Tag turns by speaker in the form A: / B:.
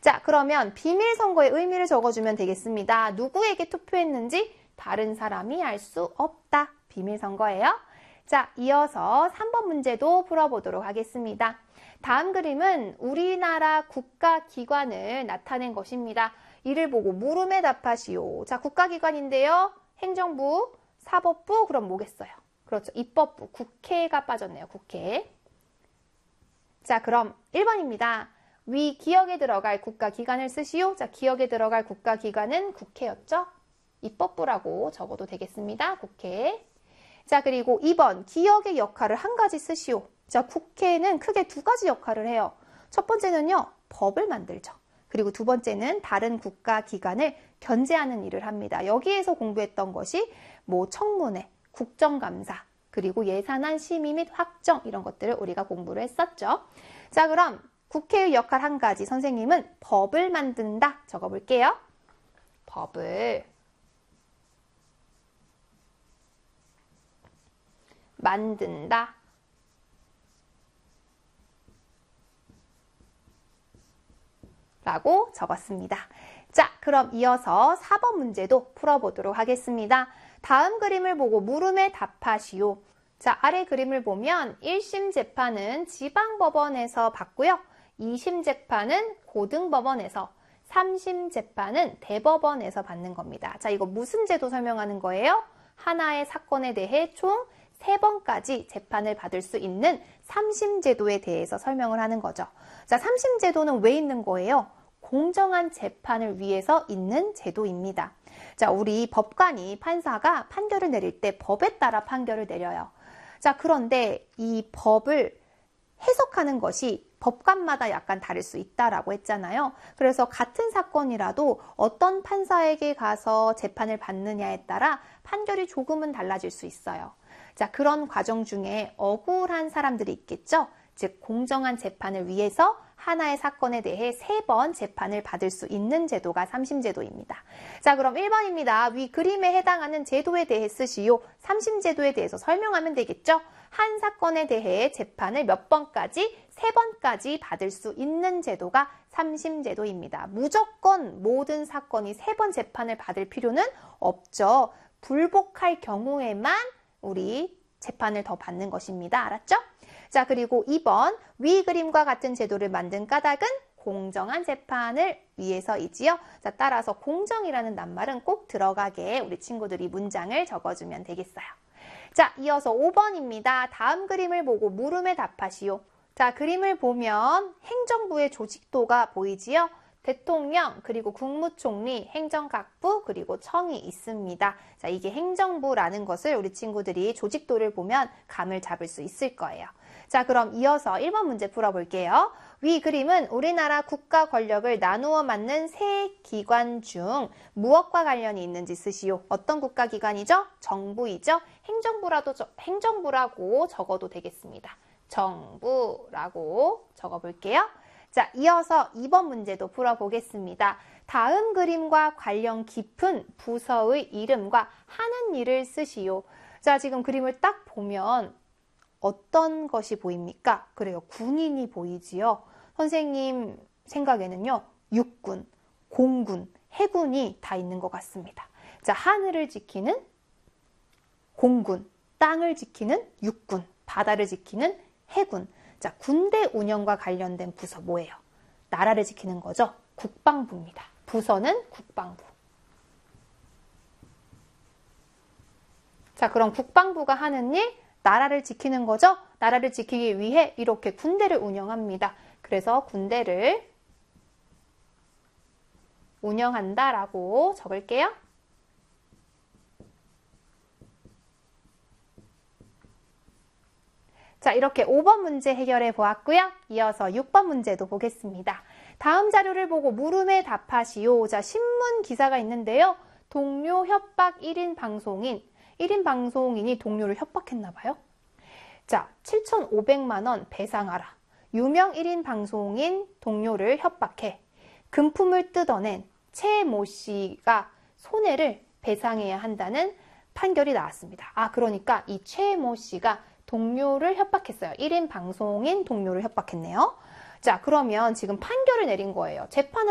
A: 자, 그러면 비밀선거의 의미를 적어주면 되겠습니다. 누구에게 투표했는지 다른 사람이 알 수 없다. 비밀선거예요. 자, 이어서 3번 문제도 풀어보도록 하겠습니다. 다음 그림은 우리나라 국가기관을 나타낸 것입니다. 이를 보고 물음에 답하시오. 자, 국가기관인데요. 행정부, 사법부, 그럼 뭐겠어요? 그렇죠. 입법부, 국회가 빠졌네요. 국회. 자, 그럼 1번입니다. 위 기역에 들어갈 국가기관을 쓰시오. 자, 기역에 들어갈 국가기관은 국회였죠. 입법부라고 적어도 되겠습니다. 국회. 자, 그리고 2번 기역의 역할을 한 가지 쓰시오. 자, 국회는 크게 두 가지 역할을 해요. 첫 번째는요, 법을 만들죠. 그리고 두 번째는 다른 국가기관을 견제하는 일을 합니다. 여기에서 공부했던 것이 뭐 청문회, 국정감사, 그리고 예산안 심의 및 확정 이런 것들을 우리가 공부를 했었죠. 자, 그럼 국회의 역할 한 가지, 선생님은 법을 만든다. 적어볼게요. 법을 만든다. 라고 적었습니다. 자, 그럼 이어서 4번 문제도 풀어보도록 하겠습니다. 다음 그림을 보고 물음에 답하시오. 자, 아래 그림을 보면 1심 재판은 지방법원에서 받고요. 2심 재판은 고등법원에서, 3심 재판은 대법원에서 받는 겁니다. 자, 이거 무슨 제도 설명하는 거예요? 하나의 사건에 대해 총 3번까지 재판을 받을 수 있는 3심 제도에 대해서 설명을 하는 거죠. 자, 3심 제도는 왜 있는 거예요? 공정한 재판을 위해서 있는 제도입니다. 자, 우리 법관이, 판사가 판결을 내릴 때 법에 따라 판결을 내려요. 자, 그런데 이 법을 해석하는 것이 법관마다 약간 다를 수 있다라고 했잖아요. 그래서 같은 사건이라도 어떤 판사에게 가서 재판을 받느냐에 따라 판결이 조금은 달라질 수 있어요. 자, 그런 과정 중에 억울한 사람들이 있겠죠? 즉, 공정한 재판을 위해서 하나의 사건에 대해 3번 재판을 받을 수 있는 제도가 3심 제도입니다. 자, 그럼 1번입니다. 위 그림에 해당하는 제도에 대해 쓰시오. 3심 제도에 대해서 설명하면 되겠죠? 한 사건에 대해 재판을 몇 번까지? 3번까지 받을 수 있는 제도가 3심 제도입니다. 무조건 모든 사건이 3번 재판을 받을 필요는 없죠. 불복할 경우에만 우리 재판을 더 받는 것입니다. 알았죠? 자, 그리고 2번 위 그림과 같은 제도를 만든 까닭은 공정한 재판을 위해서이지요. 자, 따라서 공정이라는 낱말은 꼭 들어가게 우리 친구들이 문장을 적어주면 되겠어요. 자, 이어서 5번입니다. 다음 그림을 보고 물음에 답하시오. 자, 그림을 보면 행정부의 조직도가 보이지요? 대통령, 그리고 국무총리, 행정각부, 그리고 청이 있습니다. 자, 이게 행정부라는 것을 우리 친구들이 조직도를 보면 감을 잡을 수 있을 거예요. 자, 그럼 이어서 1번 문제 풀어볼게요. 위 그림은 우리나라 국가 권력을 나누어 맡는 세 기관 중 무엇과 관련이 있는지 쓰시오. 어떤 국가기관이죠? 정부이죠? 행정부라고 적어도 되겠습니다. 정부라고 적어볼게요. 자, 이어서 2번 문제도 풀어보겠습니다. 다음 그림과 관련 깊은 부서의 이름과 하는 일을 쓰시오. 자, 지금 그림을 딱 보면 어떤 것이 보입니까? 그래요. 군인이 보이지요. 선생님 생각에는요. 육군, 공군, 해군이 다 있는 것 같습니다. 자, 하늘을 지키는 공군, 땅을 지키는 육군, 바다를 지키는 해군. 자, 군대 운영과 관련된 부서 뭐예요? 나라를 지키는 거죠? 국방부입니다. 부서는 국방부. 자, 그럼 국방부가 하는 일, 나라를 지키는 거죠? 나라를 지키기 위해 이렇게 군대를 운영합니다. 그래서 군대를 운영한다라고 적을게요. 자, 이렇게 5번 문제 해결해 보았고요. 이어서 6번 문제도 보겠습니다. 다음 자료를 보고 물음에 답하시오. 자, 신문 기사가 있는데요. 동료 협박 1인 방송인. 1인 방송인이 동료를 협박했나 봐요. 자, 7,500만 원 배상하라. 유명 1인 방송인 동료를 협박해 금품을 뜯어낸 최 모 씨가 손해를 배상해야 한다는 판결이 나왔습니다. 아, 그러니까 이 최 모 씨가 동료를 협박했어요. 1인 방송인 동료를 협박했네요. 자, 그러면 지금 판결을 내린 거예요. 재판을